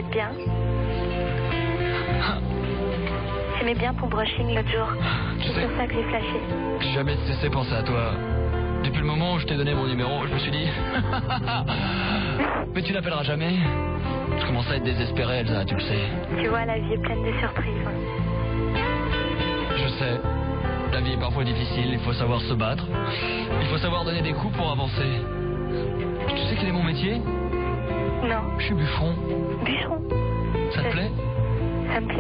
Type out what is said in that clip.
être bien. J'aimais bien ton brushing l'autre jour. C'est pour ça que j'ai flashé. J'ai jamais cessé de penser à toi. Depuis le moment où je t'ai donné mon numéro, je me suis dit... Mais tu n'appelleras jamais. Je commence à être désespéré, Elsa, tu le sais. Tu vois, la vie est pleine de surprises. Je sais. La vie est parfois difficile, il faut savoir se battre. Il faut savoir donner des coups pour avancer. Tu sais quel est mon métier? Non. Je suis bûcheron. Bûcheron. Ça te plaît? Ça me plaît.